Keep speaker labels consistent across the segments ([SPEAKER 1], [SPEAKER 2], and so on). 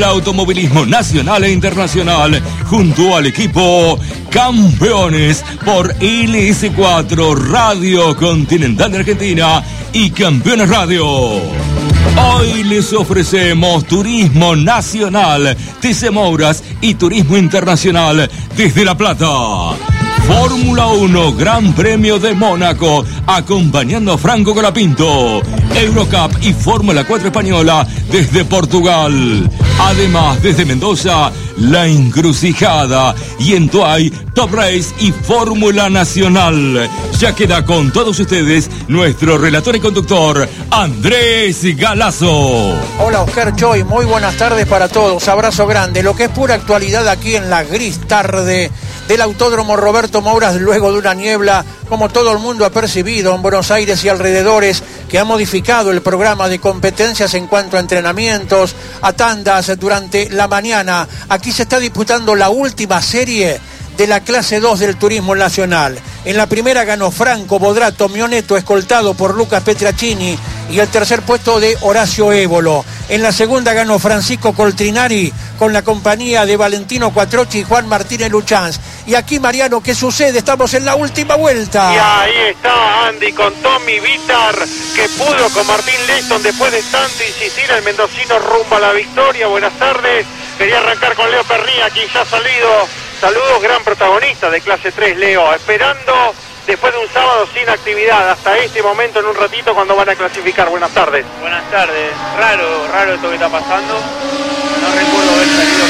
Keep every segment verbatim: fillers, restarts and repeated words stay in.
[SPEAKER 1] Automovilismo nacional e internacional junto al equipo Campeones por L S cuatro Radio Continental de Argentina y Campeones Radio. Hoy les ofrecemos turismo nacional, T C Mouras y turismo internacional desde La Plata. Fórmula uno Gran Premio de Mónaco, acompañando a Franco Colapinto. Eurocup y Fórmula cuatro Española desde Portugal. Además, desde Mendoza, La Encrucijada. Y en Tuay, Top Race y Fórmula Nacional. Ya queda con todos ustedes nuestro relator y conductor, Andrés Galazo.
[SPEAKER 2] Hola, Oscar Choy, muy buenas tardes para todos. Abrazo grande. Lo que es pura actualidad aquí en la gris tarde del Autódromo Roberto Mouras, luego de una niebla, como todo el mundo ha percibido en Buenos Aires y alrededores, que ha modificado el programa de competencias en cuanto a entrenamientos, a tandas durante la mañana. Aquí se está disputando la última serie de la clase dos del turismo nacional. En la primera ganó Franco Bodrato Mioneto, escoltado por Lucas Petracini, y el tercer puesto de Horacio Évolo. En la segunda ganó Francisco Coltrinari con la compañía de Valentino Quattrocchi y Juan Martínez Luchanz. Y aquí, Mariano, ¿qué sucede? Estamos en la última vuelta.
[SPEAKER 3] Y ahí está Andy con Tommy Vitar, que pudo con Martín Leston después de tanto insistir el mendocino rumbo a la victoria. Buenas tardes. Quería arrancar con Leo Pernía, quien ya ha salido. Saludos, gran protagonista de clase tres, Leo, esperando después de un sábado sin actividad hasta este momento, en un ratito, cuando van a clasificar. Buenas tardes.
[SPEAKER 4] Buenas tardes. Raro, raro esto que está pasando. No recuerdo haber salido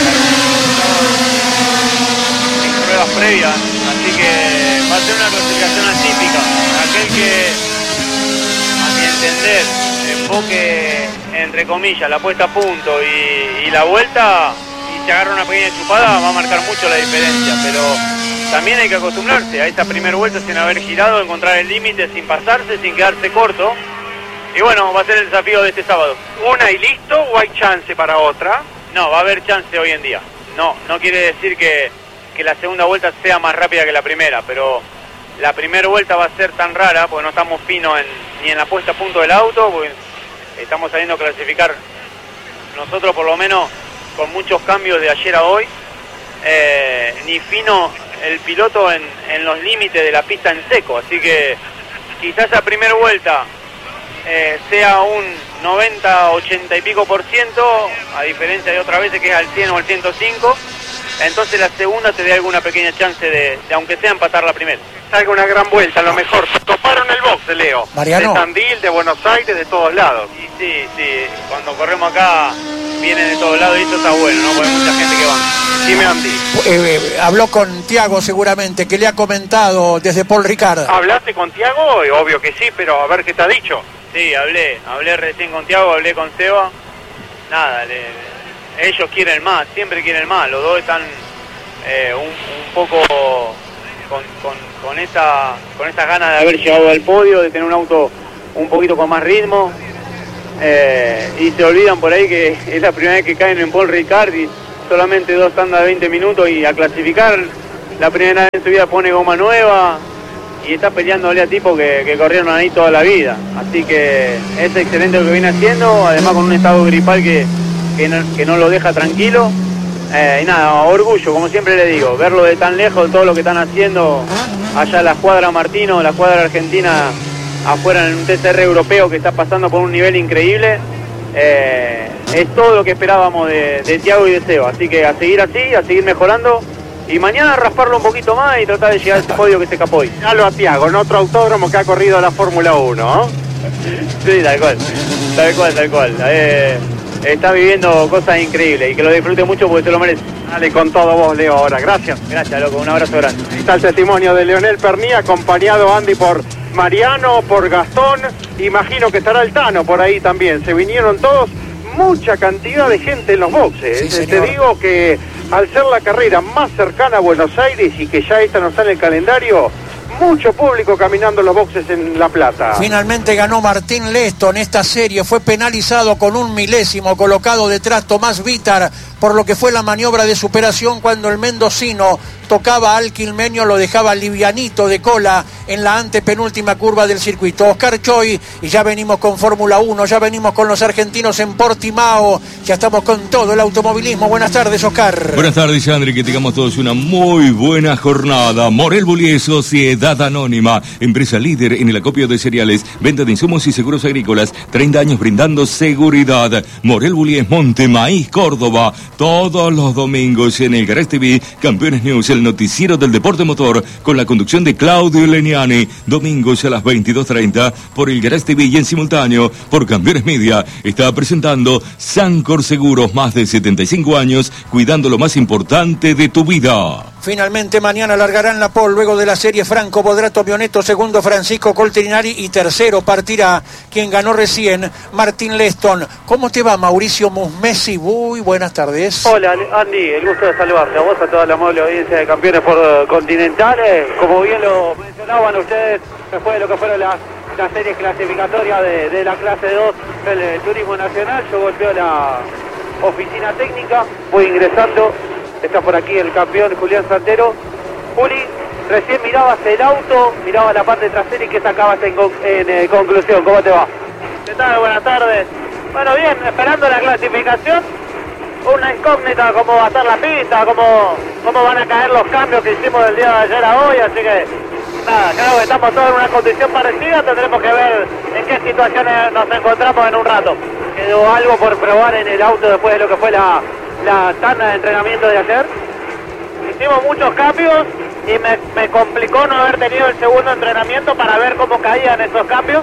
[SPEAKER 4] en pruebas previas, así que va a ser una clasificación atípica. Aquel que, a mi entender, enfoque, entre comillas, la puesta a punto y, y la vuelta, y se agarra una pequeña chupada, va a marcar mucho la diferencia, pero también hay que acostumbrarse a esta primera vuelta sin haber girado, encontrar el límite sin pasarse, sin quedarse corto. Y bueno, va a ser el desafío de este sábado.
[SPEAKER 3] ¿Una y listo o hay chance para otra?
[SPEAKER 4] No, va a haber chance hoy en día. No, no quiere decir que, que la segunda vuelta sea más rápida que la primera, pero la primera vuelta va a ser tan rara, porque no estamos finos en, ni en la puesta a punto del auto, porque estamos saliendo a clasificar nosotros por lo menos con muchos cambios de ayer a hoy, eh, ni fino el piloto en, en los límites de la pista en seco, así que quizás la primera vuelta eh, sea un noventa, ochenta y pico por ciento, a diferencia de otras veces que es al cien o al ciento cinco, entonces la segunda te dé alguna pequeña chance de, de aunque sea empatar la primera.
[SPEAKER 3] Salga una gran vuelta, a lo mejor. Toparon el box, Leo.
[SPEAKER 2] Mariano.
[SPEAKER 3] De Tandil, de Buenos Aires, de todos lados.
[SPEAKER 4] Y sí, sí, cuando corremos acá vienen de todos lados y eso está bueno, ¿no? Porque hay mucha gente que va.
[SPEAKER 3] Dime, Andy.
[SPEAKER 2] Eh, eh, habló con Tiago seguramente, que le ha comentado desde Paul Ricard.
[SPEAKER 3] ¿Hablaste con Tiago? Obvio que sí, pero a ver qué te ha dicho.
[SPEAKER 4] Sí, hablé, hablé recién con Tiago, hablé con Seba. Nada, le, ellos quieren más, siempre quieren más. Los dos están eh, un, un poco con, con, con, esa, con esas ganas de haber llegado al podio, de tener un auto un poquito con más ritmo. Eh, y se olvidan por ahí que es la primera vez que caen en Paul Ricard y solamente dos tandas de veinte minutos y a clasificar la primera vez en su vida pone goma nueva y está peleándole a tipos que, que corrieron ahí toda la vida, así que es excelente lo que viene haciendo, además con un estado gripal que, que, no, que no lo deja tranquilo, eh, y nada, orgullo, como siempre le digo, verlo de tan lejos, todo lo que están haciendo allá la escuadra Martino, la escuadra argentina afuera en un T C R europeo que está pasando por un nivel increíble. Eh, es todo lo que esperábamos de, de Tiago y de Seba, así que a seguir así, a seguir mejorando y mañana rasparlo un poquito más y tratar de llegar a ese podio que se escapó hoy.
[SPEAKER 3] Halo a Tiago, en otro autódromo que ha corrido la Fórmula uno, ¿no?
[SPEAKER 4] Sí, tal cual, tal cual, tal cual. Eh, está viviendo cosas increíbles y que lo disfrute mucho porque se lo merece.
[SPEAKER 3] Dale con todo vos, Leo, ahora. Gracias.
[SPEAKER 4] Gracias, loco, un abrazo grande.
[SPEAKER 3] Ahí está el testimonio de Leonel Pernía, acompañado, Andy, por Mariano, por Gastón. Imagino que estará el Tano por ahí también. Se vinieron todos, mucha cantidad de gente en los boxes.
[SPEAKER 2] Sí,
[SPEAKER 3] Te digo que al ser la carrera más cercana a Buenos Aires y que ya esta no está en el calendario, mucho público caminando en los boxes en La Plata.
[SPEAKER 2] Finalmente ganó Martín Leston esta serie, fue penalizado con un milésimo, colocado detrás Tomás Vitar por lo que fue la maniobra de superación cuando el mendocino tocaba al quilmeño, lo dejaba livianito de cola en la antepenúltima curva del circuito. Oscar Choi, y ya venimos con Fórmula uno, ya venimos con los argentinos en Portimao, ya estamos con todo el automovilismo. Buenas tardes, Oscar.
[SPEAKER 1] Buenas tardes, André, que tengamos todos una muy buena jornada. Morel Bullies, Sociedad Anónima, empresa líder en el acopio de cereales, venta de insumos y seguros agrícolas, treinta años brindando seguridad. Morel Bullies, Monte Maíz, Córdoba, todos los domingos en el Garage T V, Campeones News, el noticiero del deporte motor, con la conducción de Claudio Leniani, domingos a las veintidós treinta por el Garage T V y en simultáneo por Campeones Media. Está presentando Sancor Seguros, más de setenta y cinco años, cuidando lo más importante de tu vida.
[SPEAKER 2] Finalmente mañana largarán la pole luego de la serie Franco Bodrato Mioneto, segundo Francisco Coltrinari y tercero partirá quien ganó recién, Martín Leston. ¿Cómo te va, Mauricio Musmesi? Muy buenas tardes.
[SPEAKER 5] Hola, Andy, el gusto de saludarte a vos, a toda la amable audiencia de Campeones por Continentales. Como bien lo mencionaban ustedes, después de lo que fueron las, las series clasificatorias de, de la clase dos del eh, Turismo Nacional, yo golpeo la oficina técnica, voy ingresando. Está por aquí el campeón Julián Santero. Juli, recién mirabas el auto, mirabas la parte trasera y ¿qué sacabas en, en eh, conclusión? ¿Cómo te va?
[SPEAKER 4] ¿Qué tal? Buenas tardes. Bueno, bien, esperando la clasificación. Una incógnita cómo va a estar la pista, cómo, cómo van a caer los cambios que hicimos del día de ayer a hoy, así que nada, creo que estamos todos en una condición parecida, tendremos que ver en qué situaciones nos encontramos en un rato. Quedó algo por probar en el auto después de lo que fue la... la tanda de entrenamiento de ayer. Hicimos muchos cambios y me, me complicó no haber tenido el segundo entrenamiento para ver cómo caían esos cambios.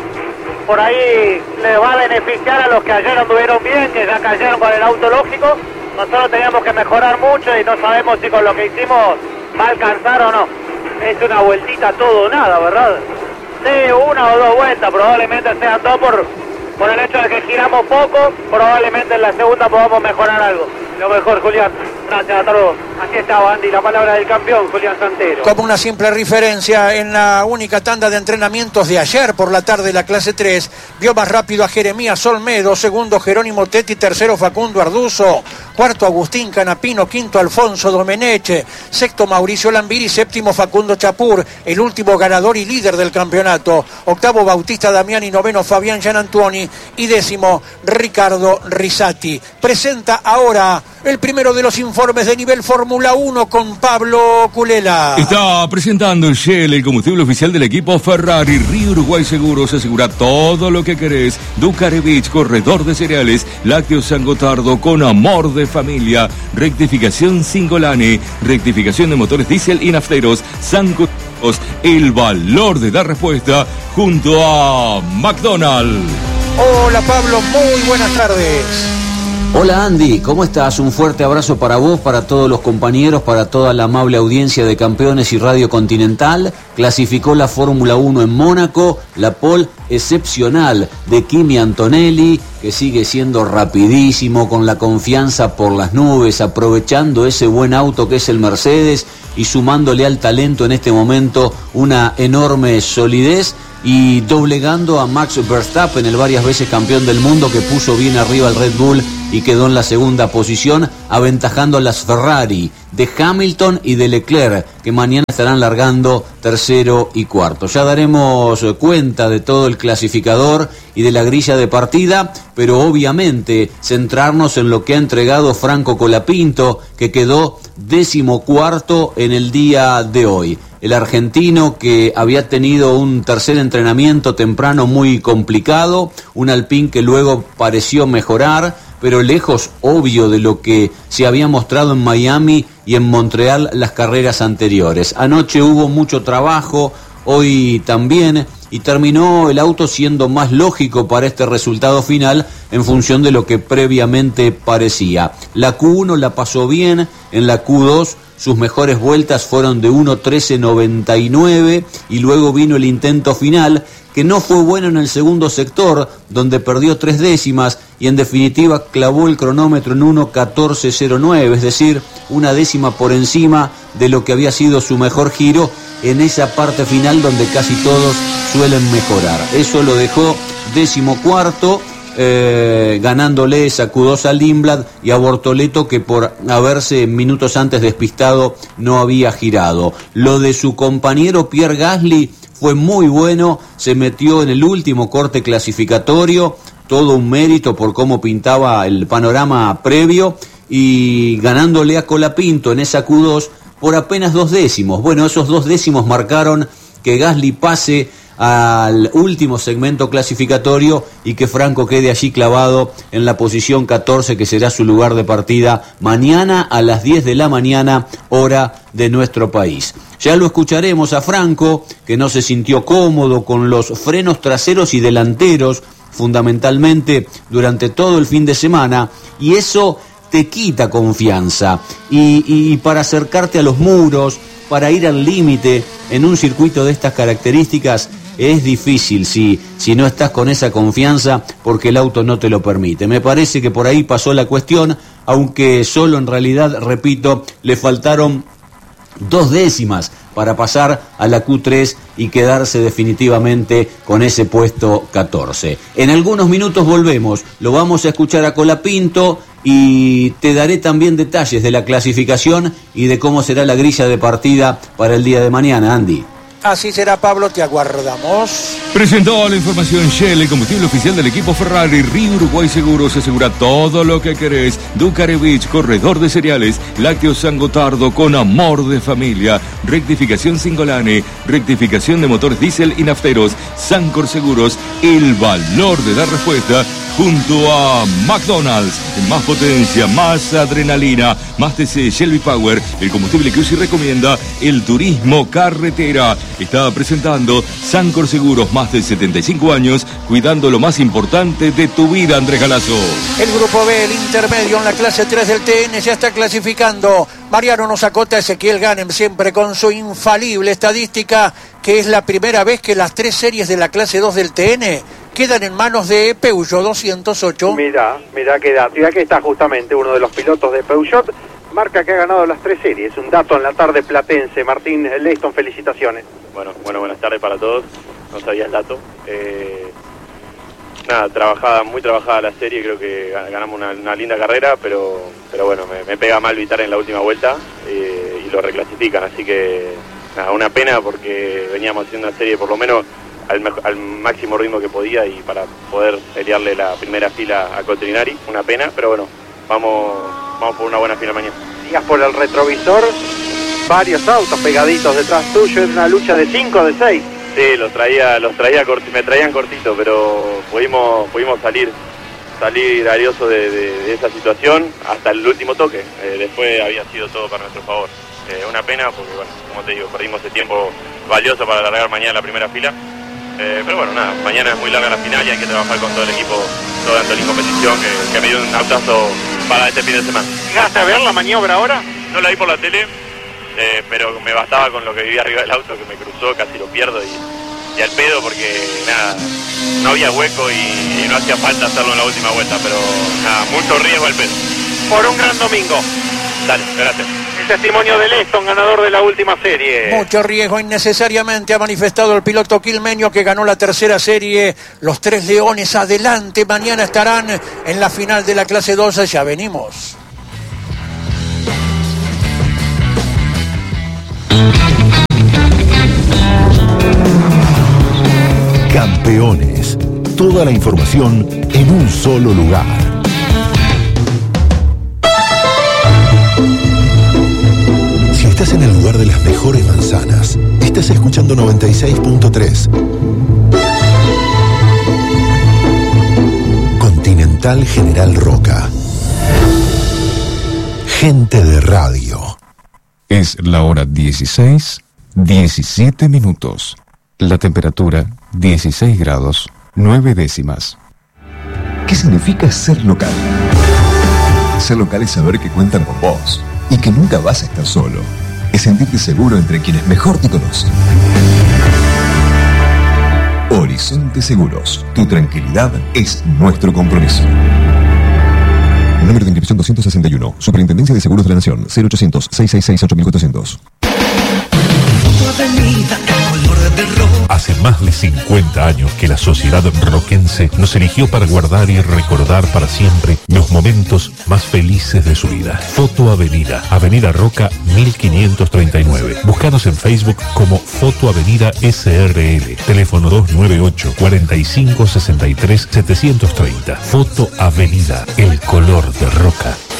[SPEAKER 4] Por ahí les va a beneficiar a los que ayer anduvieron bien, que ya cayeron con el auto lógico. Nosotros teníamos que mejorar mucho y no sabemos si con lo que hicimos va a alcanzar o no. Es una vueltita todo o nada, ¿verdad? Sí, una o dos vueltas, probablemente sean dos por... por el hecho de que giramos poco, probablemente en la segunda podamos mejorar algo. Lo mejor, Julián. Gracias, hasta luego. Así estaba, Andy, la palabra del campeón, Julián Santero.
[SPEAKER 2] Como una simple referencia, en la única tanda de entrenamientos de ayer por la tarde, la clase tres, vio más rápido a Jeremías Olmedo, segundo Jerónimo Tetti, tercero Facundo Arduzo, cuarto Agustín Canapino, quinto Alfonso Domeneche, sexto Mauricio Lambiri, séptimo Facundo Chapur, el último ganador y líder del campeonato, octavo Bautista Damiani, noveno Fabián Gianantuoni y décimo Ricardo Risati. Presenta ahora el primero de los informes de nivel Fórmula uno con Pablo Culela.
[SPEAKER 1] Está presentando Shell, el combustible oficial del equipo Ferrari. Río Uruguay Seguros asegura todo lo que querés. Ducarevich, corredor de cereales. Lácteos San Gotardo, con amor de familia. Rectificación Singolani. Rectificación de motores diésel y nafteros. San Gotardo, el valor de dar respuesta junto a McDonald's.
[SPEAKER 2] Hola Pablo, muy buenas tardes.
[SPEAKER 6] Hola Andy, ¿cómo estás? Un fuerte abrazo para vos, para todos los compañeros, para toda la amable audiencia de Campeones y Radio Continental. Clasificó la Fórmula uno en Mónaco, la pole excepcional de Kimi Antonelli, que sigue siendo rapidísimo, con la confianza por las nubes, aprovechando ese buen auto que es el Mercedes y sumándole al talento en este momento una enorme solidez, y doblegando a Max Verstappen, el varias veces campeón del mundo, que puso bien arriba al Red Bull y quedó en la segunda posición, aventajando a las Ferrari de Hamilton y de Leclerc, que mañana estarán largando tercero y cuarto. Ya daremos cuenta de todo el clasificador y de la grilla de partida, pero obviamente centrarnos en lo que ha entregado Franco Colapinto, que quedó décimo cuarto en el día de hoy. El argentino, que había tenido un tercer entrenamiento temprano muy complicado, un Alpine que luego pareció mejorar, pero lejos, obvio, de lo que se había mostrado en Miami y en Montreal las carreras anteriores. Anoche hubo mucho trabajo, hoy también, y terminó el auto siendo más lógico para este resultado final en función de lo que previamente parecía. La Q uno la pasó bien, en la Q dos sus mejores vueltas fueron de uno trece noventa y nueve y luego vino el intento final, que no fue bueno en el segundo sector, donde perdió tres décimas y en definitiva clavó el cronómetro en uno catorce cero nueve, es decir, una décima por encima de lo que había sido su mejor giro en esa parte final donde casi todos suelen mejorar. Eso lo dejó décimo cuarto eh, ganándole esa Q dos a Lindblad y a Bortoleto, que por haberse minutos antes despistado no había girado. Lo de su compañero Pierre Gasly fue muy bueno, se metió en el último corte clasificatorio, todo un mérito por cómo pintaba el panorama previo, y ganándole a Colapinto en esa Q dos por apenas dos décimos. Bueno, esos dos décimos marcaron que Gasly pase al último segmento clasificatorio y que Franco quede allí clavado en la posición catorce, que será su lugar de partida mañana a las diez de la mañana, hora de nuestro país. Ya lo escucharemos a Franco, que no se sintió cómodo con los frenos traseros y delanteros, fundamentalmente durante todo el fin de semana, y eso te quita confianza, y, y para acercarte a los muros, para ir al límite en un circuito de estas características, es difícil si, si no estás con esa confianza, porque el auto no te lo permite. Me parece que por ahí pasó la cuestión, aunque solo en realidad, repito, le faltaron dos décimas para pasar a la Q tres y quedarse definitivamente con ese puesto catorce. En algunos minutos volvemos, lo vamos a escuchar a Colapinto y te daré también detalles de la clasificación y de cómo será la grilla de partida para el día de mañana, Andy.
[SPEAKER 2] Así será, Pablo, te aguardamos.
[SPEAKER 1] Presentó la información Shell, el combustible oficial del equipo Ferrari. Río Uruguay Seguros asegura todo lo que querés. Ducarevich, corredor de cereales. Lácteos San Gotardo, con amor de familia. Rectificación Singolane, rectificación de motores diésel y nafteros. Sancor Seguros, el valor de dar respuesta. Junto a McDonald's, más potencia, más adrenalina, más T C, Shelby Power, el combustible que Uzi recomienda, el turismo carretera. Está presentando Sancor Seguros, más de setenta y cinco años, cuidando lo más importante de tu vida, Andrés Galazo.
[SPEAKER 2] El grupo B, el intermedio en la clase tres del T N, ya está clasificando. Mariano nos acota Ezequiel Ganem, siempre con su infalible estadística, que es la primera vez que las tres series de la clase dos del T N quedan en manos de Peugeot doscientos ocho.
[SPEAKER 3] Mirá, mirá qué dato. Y aquí está justamente uno de los pilotos de Peugeot, marca que ha ganado las tres series. Un dato en la tarde platense. Martín Leiston, felicitaciones.
[SPEAKER 7] Bueno, bueno, buenas tardes para todos. No sabía el dato. Eh, nada, trabajada, muy trabajada la serie. Creo que ganamos una, una linda carrera, pero pero bueno, me, me pega mal Vitar en la última vuelta eh, y lo reclasifican. Así que nada, una pena, porque veníamos haciendo una serie por lo menos Al, al máximo ritmo que podía y para poder pelearle la primera fila a Coltrinari. Una pena, pero bueno, vamos vamos por una buena fila mañana.
[SPEAKER 3] Sigas por el retrovisor, varios autos pegaditos detrás tuyo, en una lucha de cinco, de seis.
[SPEAKER 7] Sí, los traía, los traía corti, me traían cortito, pero pudimos pudimos salir salir airioso de, de, de esa situación hasta el último toque. Eh, después había sido todo para nuestro favor. Eh, una pena porque, bueno, como te digo, perdimos ese tiempo valioso para alargar mañana la primera fila. Eh, pero bueno, nada, mañana es muy larga la final y hay que trabajar con todo el equipo, todo Antolín Competición, que, que me dio un autazo para este fin de semana.
[SPEAKER 3] ¿Llegaste a ver la maniobra ahora?
[SPEAKER 7] No la vi por la tele, eh, pero me bastaba con lo que vivía arriba del auto, que me cruzó, casi lo pierdo y, y al pedo, porque nada, no había hueco y, y no hacía falta hacerlo en la última vuelta, pero nada, mucho riesgo al pedo.
[SPEAKER 3] Por un gran domingo.
[SPEAKER 7] Dale, gracias.
[SPEAKER 3] El testimonio de Leston, ganador de la última serie.
[SPEAKER 2] Mucho riesgo innecesariamente ha manifestado el piloto quilmeño, que ganó la tercera serie. Los tres leones adelante, mañana estarán en la final de la clase doce. Ya venimos.
[SPEAKER 8] Campeones. Toda la información en un solo lugar. Si estás en el lugar de las mejores manzanas, estás escuchando noventa y seis punto tres. Continental General Roca. Gente de radio.
[SPEAKER 9] Es la hora dieciséis, diecisiete minutos. La temperatura, dieciséis grados, nueve décimas.
[SPEAKER 10] ¿Qué significa ser local? Ser local es saber que cuentan con vos y que nunca vas a estar solo. Es sentirte seguro entre quienes mejor te conocen. Horizonte Seguros. Tu tranquilidad es nuestro compromiso. Número de inscripción doscientos sesenta y uno. Superintendencia de Seguros de la Nación. cero ochocientos, seiscientos sesenta y seis, ocho mil cuatrocientos.
[SPEAKER 11] Hace más de cincuenta años que la sociedad roquense nos eligió para guardar y recordar para siempre los momentos más felices de su vida. Foto Avenida, Avenida Roca mil quinientos treinta y nueve. Búscanos en Facebook como Foto Avenida S R L. Teléfono dos nueve ocho, cuarenta y cinco, sesenta y tres, setecientos treinta. Foto Avenida, el color de Roca.